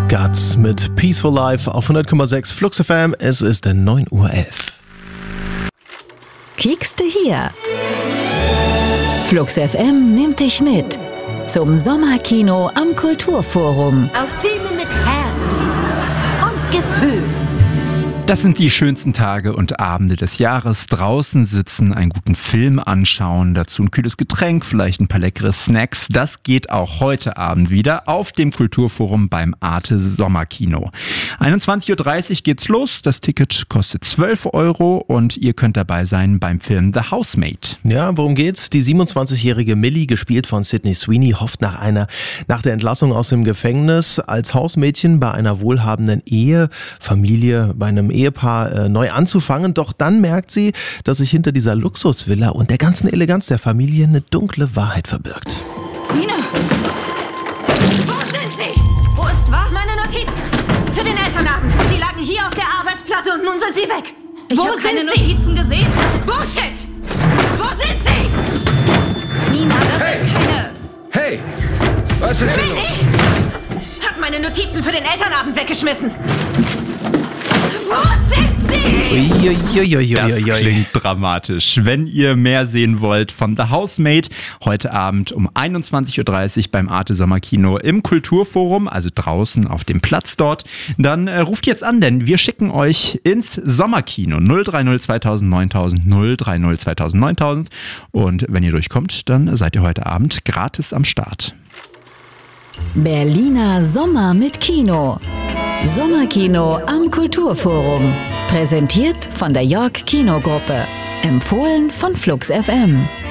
Guts mit Peaceful Life auf 100,6 Flux FM. Es ist 9:11 Uhr. Kiekste hier. Flux FM nimmt dich mit zum Sommerkino am Kulturforum. Auf Filme mit Herz und Gefühl. Das sind die schönsten Tage und Abende des Jahres. Draußen sitzen, einen guten Film anschauen, dazu ein kühles Getränk, vielleicht ein paar leckere Snacks. Das geht auch heute Abend wieder auf dem Kulturforum beim Arte Sommerkino. 21:30 Uhr geht's los. Das Ticket kostet 12 € und ihr könnt dabei sein beim Film The Housemaid. Ja, worum geht's? Die 27-jährige Millie, gespielt von Sydney Sweeney, hofft nach der Entlassung aus dem Gefängnis als Hausmädchen bei einer wohlhabenden Familie, bei einem Ehepaar neu anzufangen. Doch dann merkt sie, dass sich hinter dieser Luxusvilla und der ganzen Eleganz der Familie eine dunkle Wahrheit verbirgt. Nina! Wo sind Sie? Wo ist was? Meine Notizen. Für den Elternabend. Sie lagen hier auf der Arbeitsplatte und nun sind sie weg. Ich habe keine Notizen gesehen. Bullshit! Wo sind Sie? Nina, das sind keine... Hey! Was ist hier los? Hat meine Notizen für den Elternabend weggeschmissen. Wo sind Sie? Das klingt dramatisch. Wenn ihr mehr sehen wollt von The Housemaid, heute Abend um 21:30 Uhr beim Arte Sommerkino im Kulturforum, also draußen auf dem Platz dort, dann ruft jetzt an, denn wir schicken euch ins Sommerkino 030 2000 9000 030 2000 9000 und wenn ihr durchkommt, dann seid ihr heute Abend gratis am Start. Berliner Sommer mit Kino. Sommerkino am Kulturforum. Präsentiert von der York Kinogruppe. Empfohlen von Flux FM.